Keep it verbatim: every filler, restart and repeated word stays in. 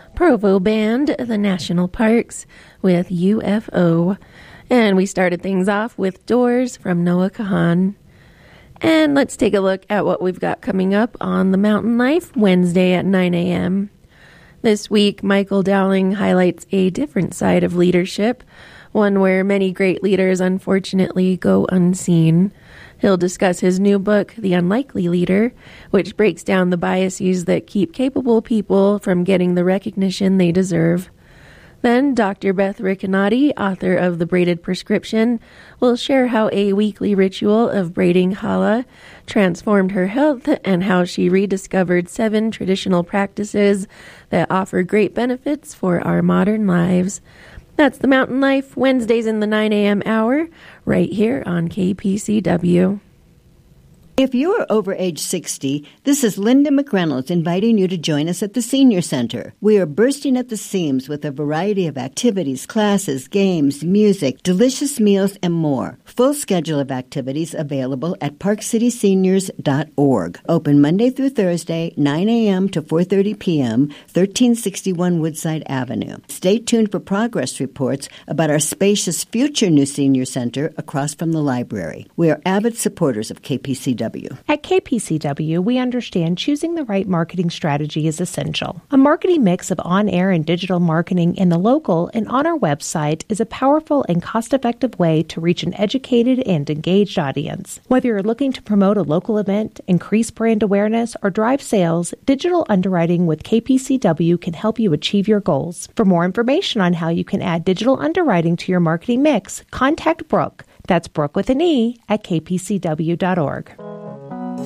Provo Band, the National Parks, with U F O. And we started things off with Doors from Noah Kahan. And let's take a look at what we've got coming up on The Mountain Life, Wednesday at nine a.m. This week, Michael Dowling highlights a different side of leadership, one where many great leaders unfortunately go unseen. He'll discuss his new book, The Unlikely Leader, which breaks down the biases that keep capable people from getting the recognition they deserve. Then Doctor Beth Riccinati, author of The Braided Prescription, will share how a weekly ritual of braiding challah transformed her health and how she rediscovered seven traditional practices that offer great benefits for our modern lives. That's The Mountain Life, Wednesdays in the nine a.m. hour, right here on K P C W. If you are over age sixty, this is Linda McReynolds inviting you to join us at the Senior Center. We are bursting at the seams with a variety of activities, classes, games, music, delicious meals, and more. Full schedule of activities available at park city seniors dot org. Open Monday through Thursday, nine a.m. to four thirty p.m., thirteen sixty-one Woodside Avenue. Stay tuned for progress reports about our spacious future new Senior Center across from the library. We are avid supporters of K P C W. At K P C W, we understand choosing the right marketing strategy is essential. A marketing mix of on-air and digital marketing in the local and on our website is a powerful and cost-effective way to reach an educated and engaged audience. Whether you're looking to promote a local event, increase brand awareness, or drive sales, digital underwriting with K P C W can help you achieve your goals. For more information on how you can add digital underwriting to your marketing mix, contact Brooke. That's Brooke with an E at k p c w dot org.